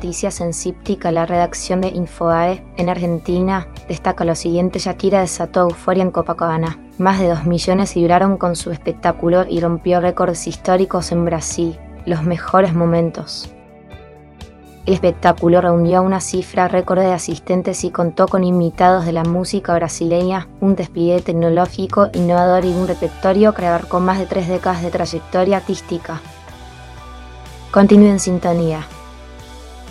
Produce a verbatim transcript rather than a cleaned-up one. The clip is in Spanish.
noticias en Cíptica, la redacción de Infobae en Argentina destaca lo siguiente: Shakira desató euforia en Copacabana. Más de dos millones vibraron con su espectáculo y rompió récords históricos en Brasil. Los mejores momentos. El espectáculo reunió una cifra récord de asistentes y contó con invitados de la música brasileña, un despliegue tecnológico innovador y un repertorio que abarcó más de tres décadas de trayectoria artística. Continúe en sintonía.